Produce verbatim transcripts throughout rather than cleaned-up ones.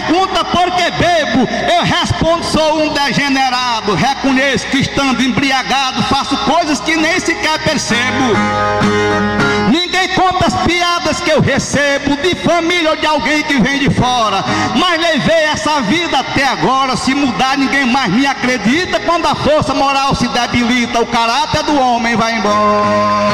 pergunta por que bebo, eu respondo: sou um degenerado. Reconheço que estando embriagado faço coisas que nem sequer percebo. Ninguém conta as piadas que eu recebo de família ou de alguém que vem de fora, mas levei essa vida até agora. Se mudar ninguém mais me acredita. Quando a força moral se debilita, o caráter do homem vai embora.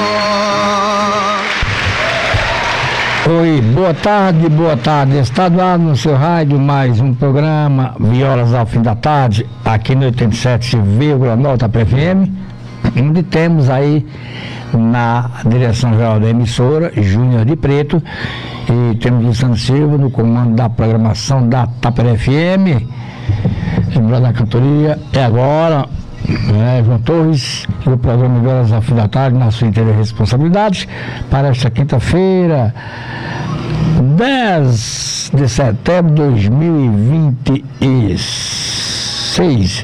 Oi, boa tarde, boa tarde. Está no ar no seu rádio mais um programa Violas ao Fim da Tarde, aqui no oitenta e sete vírgula nove da P F M, onde temos aí na direção geral da emissora Júnior de Preto, e temos o Santos Silva no comando da programação da T A P F M. Lembrando da cantoria é agora, né, João Torres, e o programa Violas ao Fim da Tarde na sua inteira responsabilidade para esta quinta-feira, dez de setembro de dois mil e vinte e seis.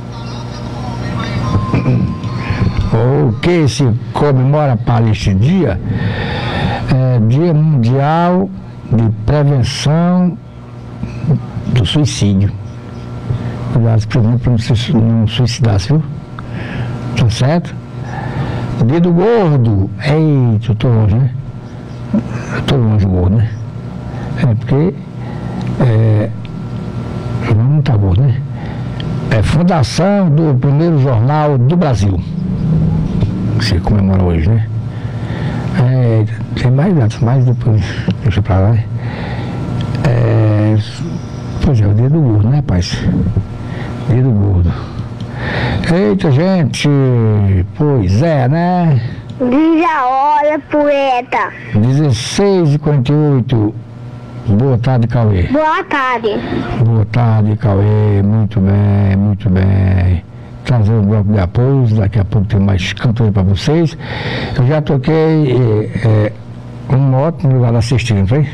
O que se comemora para este dia é Dia Mundial de Prevenção do Suicídio. Cuidado, por exemplo, para não se não suicidar, viu? Tá certo? Dia do Gordo. Eita, eu tô longe, né? Eu tô longe do gordo, né? É porque é, não tá gordo, né? É fundação do primeiro jornal do Brasil, que se comemora hoje, né? É, tem mais datas, mais depois, deixa pra lá, né? É, pois é, o dia do gordo, né, rapaz? Dia do gordo. Eita, gente, pois é, né? Diz a hora, poeta. dezesseis e quarenta e oito. Boa tarde, Cauê. Boa tarde. Boa tarde, Cauê. Muito bem, muito bem. Trazer o bloco de apoio, daqui a pouco tem mais cantor para vocês. Eu já toquei é, um moto no lugar de assistir, não foi?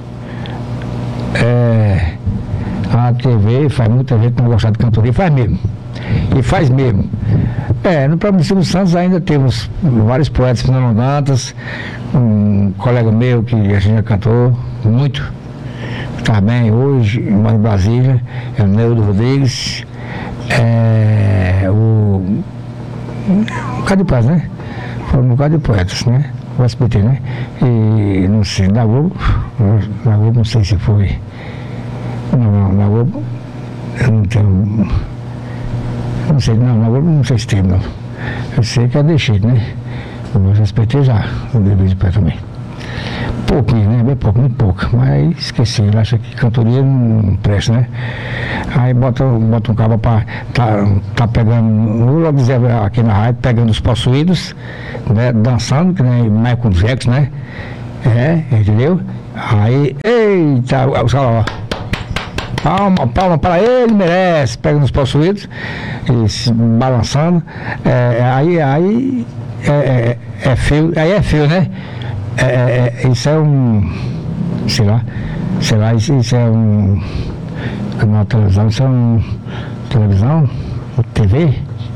É, a T V faz muita gente não gostar de cantoria, faz mesmo. E faz mesmo. É, no próprio Silvio Santos ainda temos vários poetas, Fernando Dantas, um colega meu que a gente já cantou muito, está bem hoje, mora em Brasília, é o Neudo Rodrigues, é, o um bocado de poetas, né? Foram um bocado de poetas, né? O S B T, né? E não sei, na Globo, na Globo não sei se foi, não, na Globo eu não tenho, não sei, não, na Globo não sei se tem, não. Eu sei que é deixado, né? O S B T já, o devido de pé também. Pouquinho, né? Bem pouco, muito pouco. Mas esqueci, ele acha que cantoria não presta, né? Aí bota, bota um cabo pra. Tá, tá pegando, no logo dizer aqui na rádio, pegando os possuídos, né? Dançando, que nem Michael Jackson, né? É, entendeu? Aí, eita, ó. Palma, palma para ele, merece, pega nos possuídos, e se balançando. É, aí, aí é, é, é fio, aí é fio, né? É, é, isso é um, sei lá, sei lá, isso, isso é um canal de televisão, isso é um televisão, T V?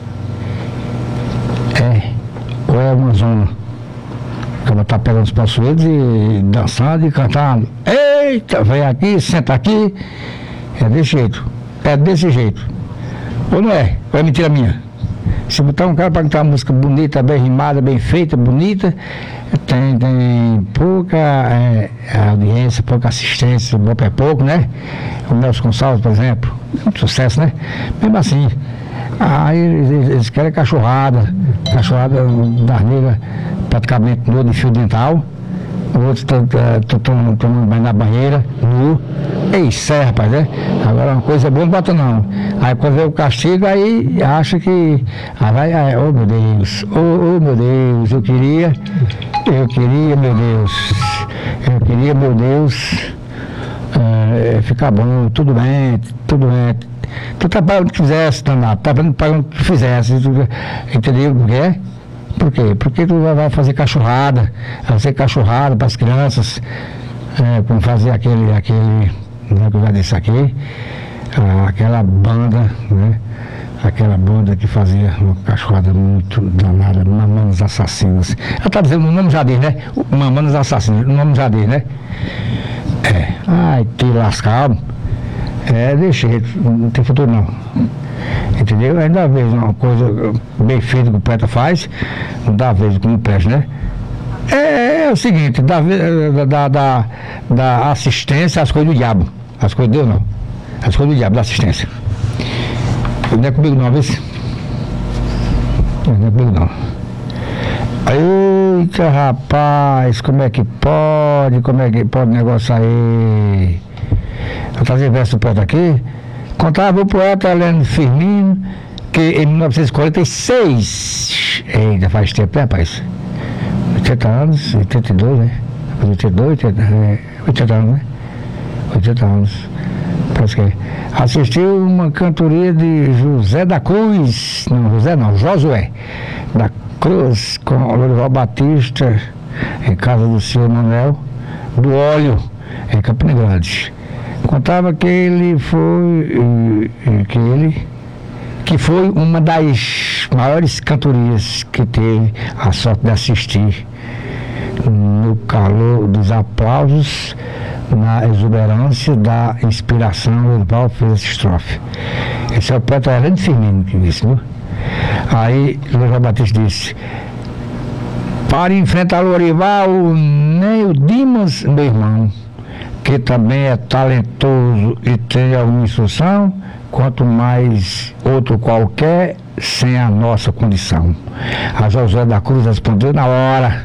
É, ou é uma zona que ela tá pegando os possuídos e dançando e cantando. Eita, vem aqui, senta aqui. É desse jeito, é desse jeito. Ou não é? Ou é mentira minha? Se botar um cara para cantar uma música bonita, bem rimada, bem feita, bonita, tem, tem pouca é, audiência, pouca assistência, bom é pouco, né? O Nelson Gonçalves, por exemplo, é um sucesso, né? Mesmo assim, aí eles, eles querem cachorrada, cachorrada das negras, praticamente no de fio dental. O outro está tomando, tomando banho na banheira, nu. Isso é, rapaz, né? Agora uma coisa boa não bota não. Aí quando vê o castigo, aí acha que. Aí vai, aí, oh meu Deus, oh, oh meu Deus, eu queria, eu queria, meu Deus, eu queria, meu Deus, é, ficar bom, tudo bem, tudo bem. Tu tá pagando o que fizesse, danado, tá pagando o que fizesse, entendeu o que é? Por quê? Porque tu vai fazer cachorrada, vai fazer cachorrada para as crianças, é, como fazer aquele, aquele, né, que eu já disse aqui, aquela banda, né? Aquela banda que fazia uma cachorrada muito danada, Mamonas Assassinas. Ela tá dizendo, o nome já diz, né? Mamonas Assassinas, o nome já diz, né? É, ai, te lascado. É desse jeito, não tem futuro não. Entendeu? Ainda vejo uma coisa bem feita que o poeta faz, não dá vez como presta, né? É, é o seguinte, dá, dá, dá, dá assistência às coisas do diabo. As coisas de Deus não. As coisas do diabo, dá assistência. Não é comigo não, vê se. Não é comigo não. Eita rapaz, como é que pode? Como é que pode o negócio aí? Vou trazer verso do poeta aqui. Contava o poeta Heleno Firmino que em mil novecentos e quarenta e seis, ainda faz tempo, né, rapaz? oitenta anos, oitenta e dois, né? oitenta e dois, oitenta, é, oitenta anos, né? oitenta anos, parece que é. Assistiu uma cantoria de José da Cruz, não, José não, Josué da Cruz, com o Lourival Batista, em casa do senhor Manuel do Óleo, em Campina Grande. Contava que ele foi, que ele, que foi uma das maiores cantorias que teve a sorte de assistir, no calor dos aplausos, na exuberância da inspiração. O Lourival fez essa estrofe. Esse é o poeta Heleno Firmino que disse, viu? Aí Lourival Batista disse: para enfrentar o Lourival, nem o Dimas, meu irmão, que também é talentoso e tem alguma instrução, quanto mais outro qualquer, sem a nossa condição. A José da Cruz respondeu na hora: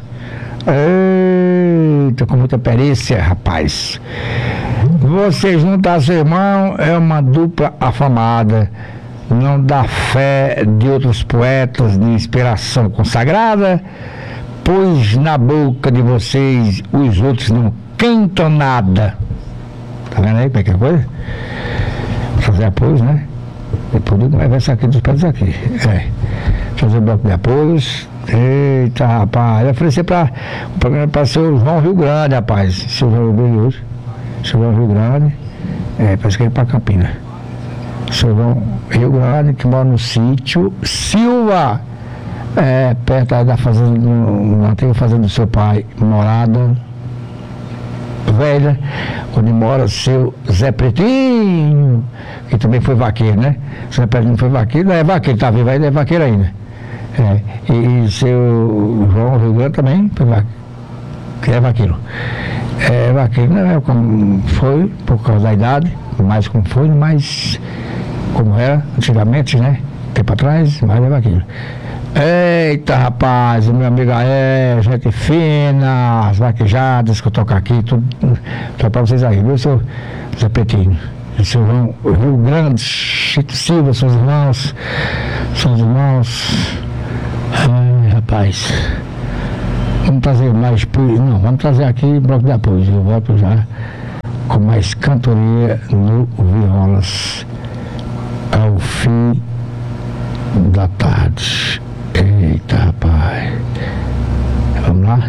eita, com muita perícia, rapaz. Você junto a seu irmão é uma dupla afamada, não dá fé de outros poetas de inspiração consagrada, pois na boca de vocês os outros não cantam nada. Tá vendo aí como é que é a coisa? Fazer apoios, né? Depois do verso aqui dos pés aqui. É. Fazer o bloco de apoios. Eita, rapaz. Eu ofereci para o programa para o seu João Rio Grande, rapaz. Seu João Rio Seu João Rio Grande. É, parece que ele é para Campina. Seu João Rio Grande, que mora no sítio Silva. É, perto da fazenda, na antiga fazenda do seu pai, morada velha, onde mora seu Zé Pretinho, que também foi vaqueiro, né? Zé Pretinho foi vaqueiro, não é vaqueiro, tá vivo ainda, é vaqueiro ainda. É, e, e seu João Rio Grande também foi vaqueiro, que é vaqueiro. É vaqueiro, não é como foi, por causa da idade, mais como foi, mais como era antigamente, né? Tempo atrás, mas é vaqueiro. Eita, rapaz, meu amigo é gente fina, as vaquejadas que eu toco aqui, tudo, só para vocês aí, viu, seu Zé Pretinho? Seu João Rio Grande, Chico Silva, seus irmãos, seus irmãos. Ai, rapaz, vamos trazer mais, não, vamos trazer aqui bloco de apoio, eu volto já com mais cantoria no Violas, ao fim da tarde. Eita, rapaz. Vamos lá?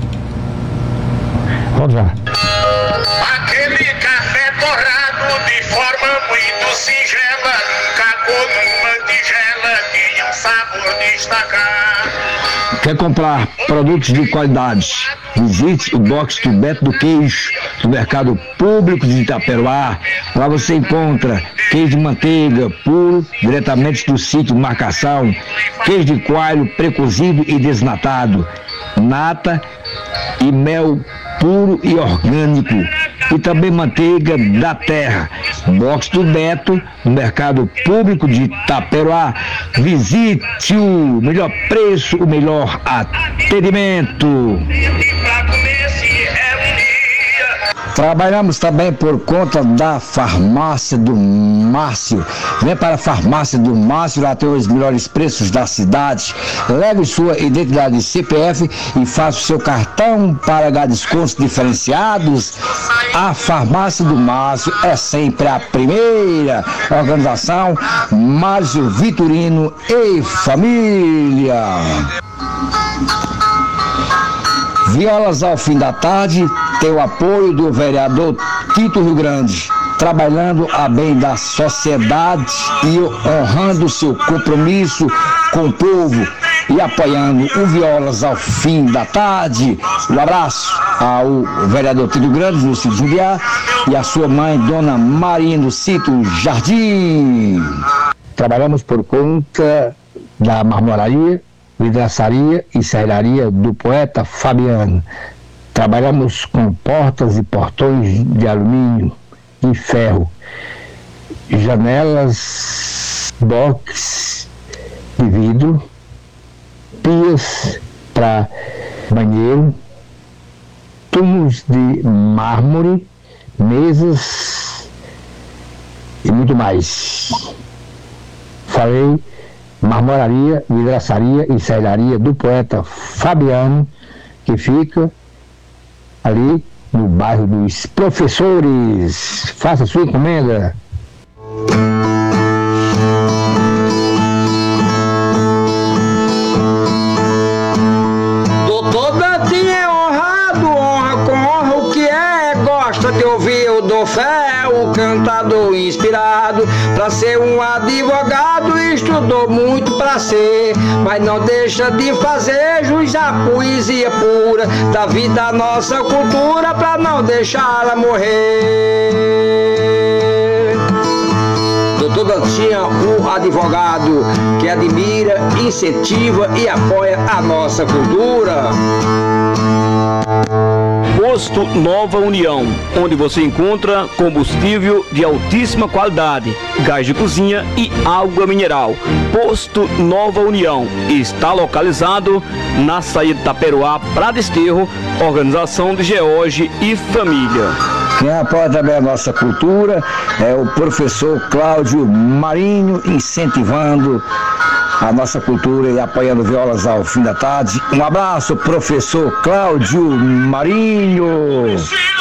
Vamos lá. Aquele café torrado de forma muito singela, cagou numa tigela, tinha um sabor destacar. Quer comprar produtos de qualidade? Visite o box do Beto do Queijo, do Mercado Público de Itaperuá. Lá você encontra queijo de manteiga puro, diretamente do sítio de marcação, queijo de coalho precozido e desnatado, nata e mel puro e orgânico, e também manteiga da terra. Box do Beto, no Mercado Público de Itaperuá. Visite o melhor preço, o melhor atendimento. Trabalhamos também por conta da Farmácia do Márcio. Vem para a Farmácia do Márcio, lá tem os melhores preços da cidade. Leve sua identidade C P F e faça o seu cartão para ganhar descontos diferenciados. A Farmácia do Márcio é sempre a primeira. Organização Márcio Vitorino e família. Violas ao fim da tarde tem o apoio do vereador Tito Rio Grande, trabalhando a bem da sociedade e honrando seu compromisso com o povo e apoiando o Violas ao fim da tarde. Um abraço ao vereador Tito Rio Grande, no Cid Jubiá, e a sua mãe, Dona Maria do Sítio Jardim. Trabalhamos por conta da marmoraria, vidraçaria e serraria do poeta Fabiano. Trabalhamos com portas e portões de alumínio e ferro, janelas, box de vidro, pias para banheiro, tubos de mármore, mesas e muito mais. Falei marmoraria, vidraçaria e serraria do poeta Fabiano, que fica ali no bairro dos Professores. Faça sua encomenda. Doutor Dantinho é honrado, honra com honra o que é. Gosta de ouvir o Dom Fé, o cantador inspirado. Pra ser um advogado estudou muito pra ser, mas não deixa de fazer jus à poesia pura da vida, nossa cultura, pra não deixá-la morrer. Doutor Dantinho, o advogado que admira, incentiva e apoia a nossa cultura. Posto Nova União, onde você encontra combustível de altíssima qualidade, gás de cozinha e água mineral. Posto Nova União está localizado na saída de Taperoá para Desterro, organização de George e família. Quem apoia também a nossa cultura é o professor Cláudio Marinho, incentivando a nossa cultura e apoiando violas ao fim da tarde. Um abraço, professor Cláudio Marinho.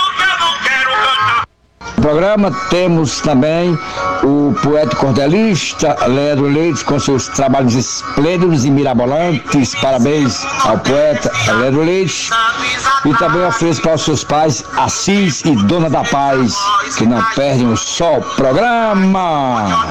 No programa temos também o poeta cordelista Leandro Leite com seus trabalhos esplêndidos e mirabolantes. Parabéns ao poeta Leandro Leite. E também ofereço para os seus pais, Assis e Dona da Paz, que não perdem um só programa.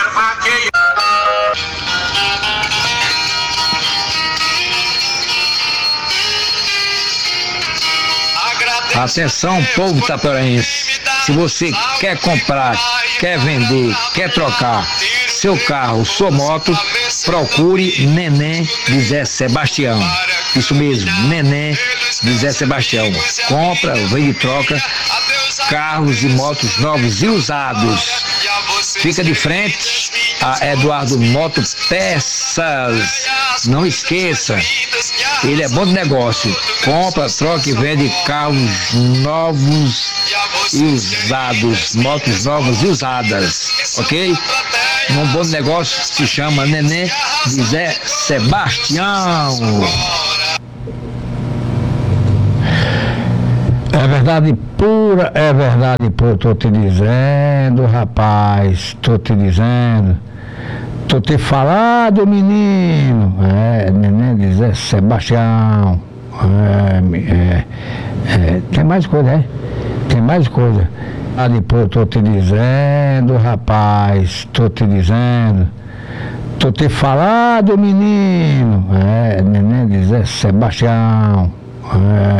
Atenção, povo taperoense, se você quer comprar, quer vender, quer trocar seu carro, sua moto, procure Neném de Zé Sebastião. Isso mesmo, Neném de Zé Sebastião. Compra, vende e troca carros e motos novos e usados. Fica de frente a Eduardo Moto Peças. Não esqueça, ele é bom de negócio. Compra, troca e vende carros novos e usados, motos novas e usadas, ok? Um bom negócio se chama Neném de Zé Sebastião. É verdade pura, é verdade pura, tô te dizendo, rapaz, tô te dizendo. Tô te falado, menino. É, Neném de Zé Sebastião. É, é, é, tem mais coisa, é? Tem mais coisa. Ah, depois eu tô te dizendo, rapaz, tô te dizendo. Tô te falado, menino. É, Neném de Zé Sebastião. É.